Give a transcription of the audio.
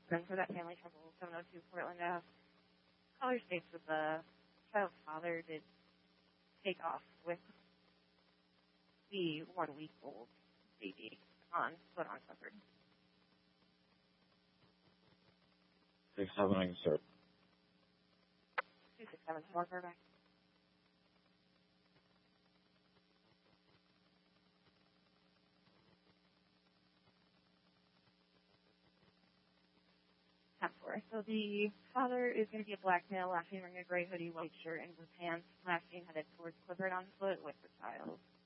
And for that family trouble, 702 Portland Ave. Caller states that the child's father did take off with the 1-week-old baby on foot on Clifford. 6-7, I can start. 267, more back. So the father is going to be a black male, last name wearing a gray hoodie, white shirt, and blue pants. Last name headed towards Clifford on foot with the child.